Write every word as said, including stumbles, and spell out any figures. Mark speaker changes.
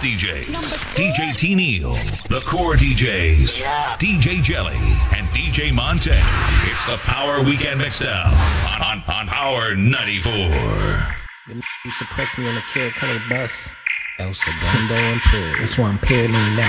Speaker 1: guest D Js, D J T Neil, the core D Js, yeah. D J Jelly, and D J Monte. It's the Power Weekend Mixdown on, on, on Power ninety-four.
Speaker 2: They used to press me on the Kill Color bus. El Segundo Imperial. That's why I'm paralleling now.